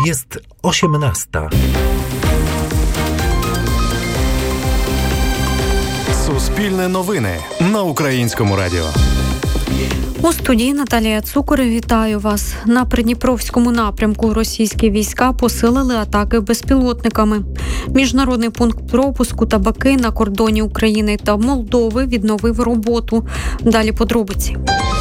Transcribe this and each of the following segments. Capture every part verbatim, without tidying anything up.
Jest osiemnasta. Суспільне новини на Українському радіо. У студії Наталія Цукор. Вітаю вас. На Придніпровському напрямку російські війська посилили атаки безпілотниками. Міжнародний пункт пропуску Табаки на кордоні України та Молдови відновив роботу. Далі подробиці.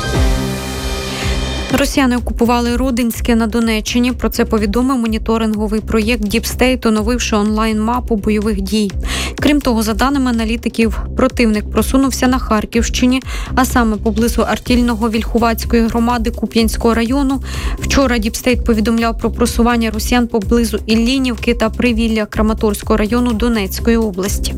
Росіяни окупували Родинське на Донеччині. Про це повідомив моніторинговий проєкт Deep State, оновивши онлайн-мапу бойових дій. Крім того, за даними аналітиків, противник просунувся на Харківщині, а саме поблизу Артільного-Вільхуватської громади Куп'янського району. Вчора Deep State повідомляв про просування росіян поблизу Іллінівки та Привілля Краматорського району Донецької області.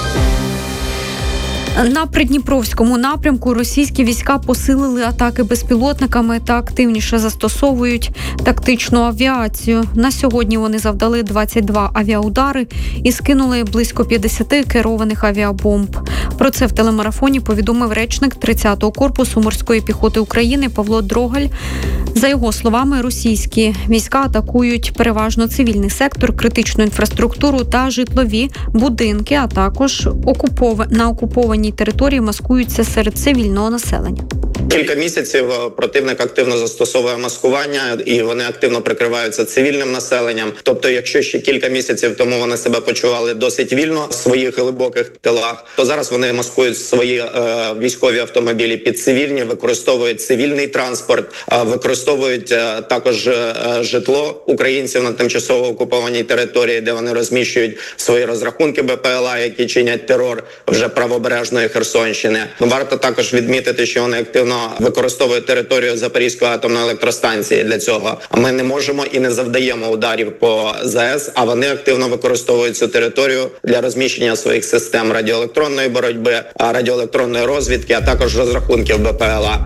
На Придніпровському напрямку російські війська посилили атаки безпілотниками та активніше застосовують тактичну авіацію. На сьогодні вони завдали двадцять два авіаудари і скинули близько п'ятдесят керованих авіабомб. Про це в телемарафоні повідомив речник тридцятого корпусу морської піхоти України Павло Дрогаль. За його словами, російські війська атакують переважно цивільний сектор, критичну інфраструктуру та житлові будинки, а також окупов... на окупованій території маскуються серед цивільного населення. Кілька місяців противник активно застосовує маскування, і вони активно прикриваються цивільним населенням. Тобто, якщо ще кілька місяців тому вони себе почували досить вільно в своїх глибоких тилах, то зараз вони маскують свої е, військові автомобілі під цивільні, використовують цивільний транспорт, е, використовують е, також е, житло українців на тимчасово окупованій території, де вони розміщують свої розрахунки БПЛА, які чинять терор вже правобережної Херсонщини. Варто також відмітити, що вони активно використовують територію Запорізької атомної електростанції для цього. Ми не можемо і не завдаємо ударів по ЗАЕС, а вони активно використовують цю територію для розміщення своїх систем радіоелектронної боротьби, радіоелектронної розвідки, а також розрахунків БПЛА.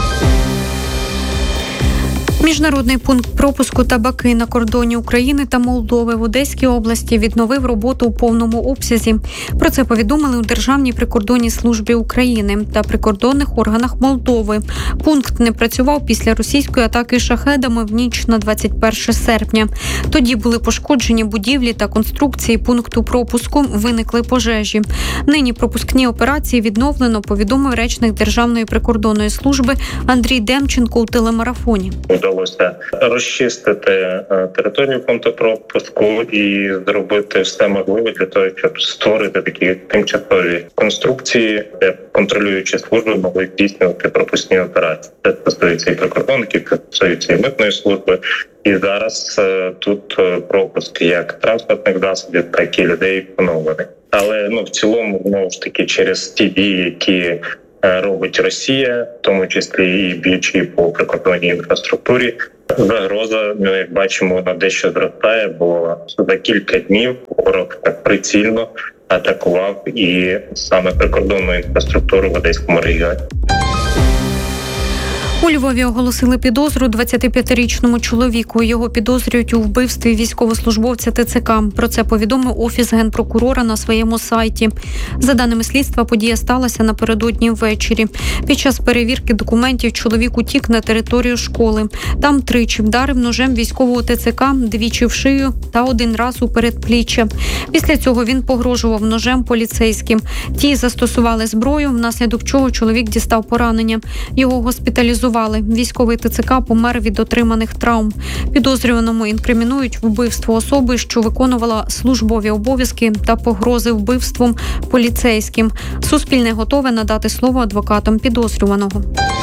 Міжнародний пункт пропуску Табаки на кордоні України та Молдови в Одеській області відновив роботу у повному обсязі. Про це повідомили у Державній прикордонній службі України та прикордонних органах Молдови. Пункт не працював після російської атаки шахедами в ніч на двадцять перше серпня. Тоді були пошкоджені будівлі та конструкції пункту пропуску, виникли пожежі. Нині пропускні операції відновлено, повідомив речник Державної прикордонної служби Андрій Демченко у телемарафоні. Вдалося розчистити територію пункту пропуску і зробити все можливе для того, щоб створити такі тимчасові конструкції, де контролюючі служби могли здійснювати пропускні операції. Це стосується і прикордонників, це стосується і митної служби. І зараз тут пропуск як транспортних засобів, так і людей поновлений. Але ну в цілому, знову ж таки, через ті дії, які робить Росія, в тому числі і б'ючи по прикордонній інфраструктурі, загроза, ми як бачимо, вона дещо зростає, бо за кілька днів ворог так прицільно атакував і саме прикордонну інфраструктуру в Одеському регіоні. У Львові оголосили підозру двадцятип'ятирічному чоловіку. Його підозрюють у вбивстві військовослужбовця ТЦК. Про це повідомив Офіс Генпрокурора на своєму сайті. За даними слідства, подія сталася напередодні ввечері. Під час перевірки документів чоловік утік на територію школи. Там тричі вдарив ножем військового ТЦК, двічі в шию та один раз у передпліччя. Після цього він погрожував ножем поліцейським. Ті застосували зброю, внаслідок чого чоловік дістав поранення. Його госпіталізували. Військовий ТЦК помер від отриманих травм. Підозрюваному інкримінують вбивство особи, що виконувала службові обов'язки та погрози вбивством поліцейським. Суспільне готове надати слово адвокатам підозрюваного.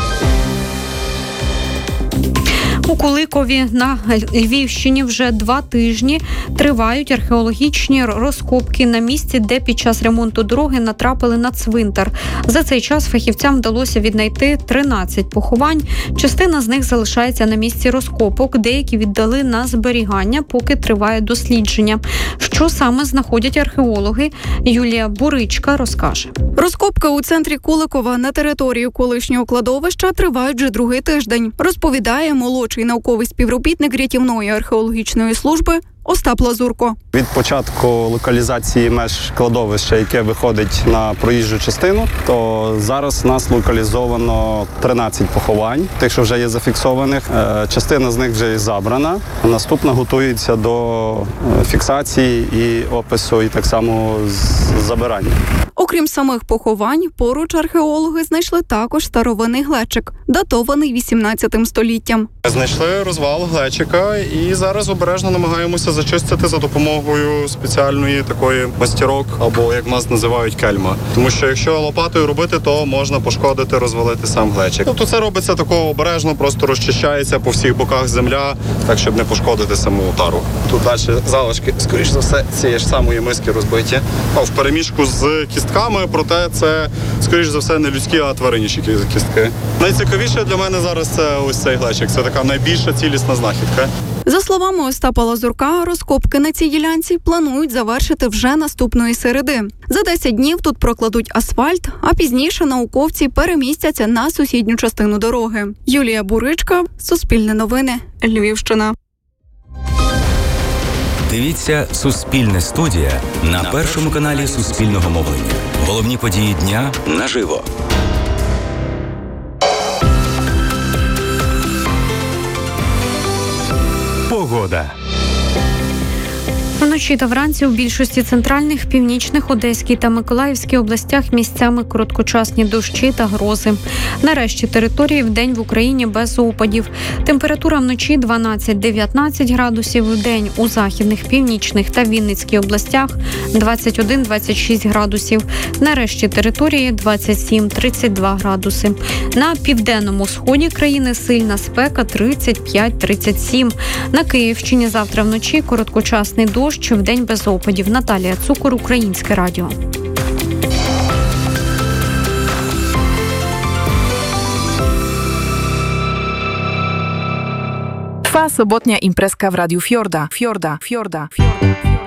У Куликові на Львівщині вже два тижні тривають археологічні розкопки на місці, де під час ремонту дороги натрапили на цвинтар. За цей час фахівцям вдалося віднайти тринадцять поховань. Частина з них залишається на місці розкопок, деякі віддали на зберігання, поки триває дослідження. Що саме знаходять археологи, Юлія Буричка розкаже. Розкопки у центрі Куликова на території колишнього кладовища тривають вже другий тиждень, розповідає молодший старший науковий співробітник рятівної археологічної служби Остап Лазурко. Від початку локалізації меж кладовища, яке виходить на проїжджу частину, то зараз у нас локалізовано тринадцять поховань, тих, що вже є зафіксованих. Частина з них вже є забрана. Наступна готується до фіксації і опису, і так само забирання. Окрім самих поховань, поруч археологи знайшли також старовинний глечик, датований вісімнадцятим століттям. Знайшли розвал глечика і зараз обережно намагаємося зачистити за допомогою спеціальної такої мастірок, або, як в нас називають, кельма. Тому що якщо лопатою робити, то можна пошкодити, розвалити сам глечик. Тобто це робиться такого обережно, просто розчищається по всіх боках земля, так, щоб не пошкодити саму тару. Тут далі залишки, скоріш за все, цієї ж самої миски розбиті. А в переміжку з кістками, проте це, скоріш за все, не людські, а тваринніші кістки. Найцікавіше для мене зараз це ось цей глечик. Це така найбільша цілісна знахідка. За словами Остапа Лазурка, розкопки на цій ділянці планують завершити вже наступної середи. За десять днів тут прокладуть асфальт, а пізніше науковці перемістяться на сусідню частину дороги. Юлія Буричка, Суспільне новини, Львівщина. Дивіться «Суспільне студія» на першому каналі Суспільного мовлення. Головні події дня наживо. Погода. Вночі та вранці у більшості центральних, північних, Одеській та Миколаївській областях місцями короткочасні дощі та грози. Нарешті території вдень в Україні без опадів. Температура вночі дванадцять-дев'ятнадцять градусів, вдень у західних, північних та Вінницькій областях двадцять один - двадцять шість градусів. Нарешті території двадцять сім - тридцять два градуси. На південному сході країни сильна спека тридцять п'ять - тридцять сім. На Київщині завтра вночі короткочасний дощ, вдень без опадів. Наталія Цукор, Українське радіо. Trwa sobotnia imprezka w Radiu Fiorda. Fiorda, Fiorda, Fiorda.